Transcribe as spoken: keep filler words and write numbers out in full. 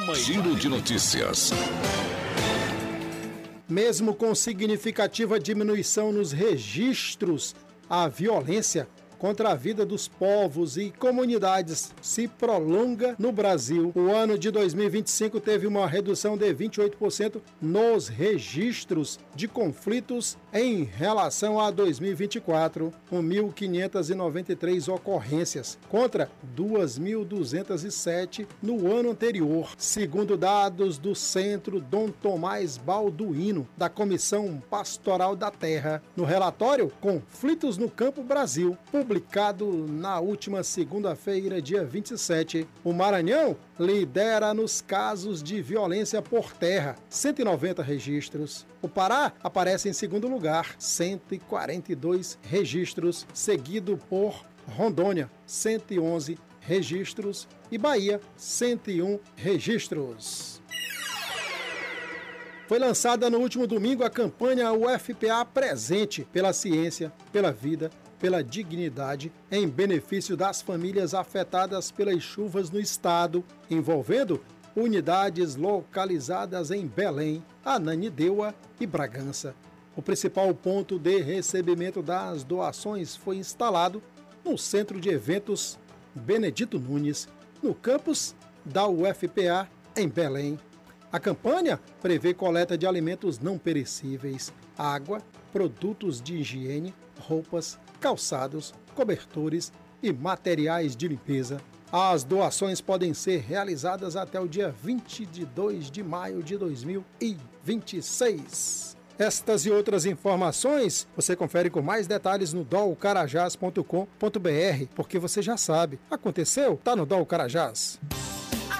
Uma giro de notícias. Mesmo com significativa diminuição nos registros, a violência contra a vida dos povos e comunidades se prolonga no Brasil. O ano de dois mil e vinte e cinco teve uma redução de vinte e oito por cento nos registros de conflitos em relação a dois mil e vinte e quatro, com mil quinhentas e noventa e três ocorrências, contra duas mil duzentas e sete no ano anterior, segundo dados do Centro Dom Tomás Balduino, da Comissão Pastoral da Terra. No relatório Conflitos no Campo Brasil, publicado na última segunda-feira, dia vinte e sete, o Maranhão lidera nos casos de violência por terra, cento e noventa registros. O Pará aparece em segundo lugar, cento e quarenta e dois registros, seguido por Rondônia, cento e onze registros, e Bahia, cento e um registros. Foi lançada no último domingo a campanha U F P A Presente pela ciência, pela vida, pela dignidade, em benefício das famílias afetadas pelas chuvas no estado, envolvendo unidades localizadas em Belém, Ananindeua e Bragança. O principal ponto de recebimento das doações foi instalado no Centro de Eventos Benedito Nunes, no campus da U F P A em Belém. A campanha prevê coleta de alimentos não perecíveis, água, produtos de higiene, roupas, calçados, cobertores e materiais de limpeza. As doações podem ser realizadas até o dia vinte e dois de maio de dois mil e vinte e seis. Estas e outras informações você confere com mais detalhes no dol carajás ponto com ponto br, porque você já sabe, aconteceu, tá no Dol Carajás.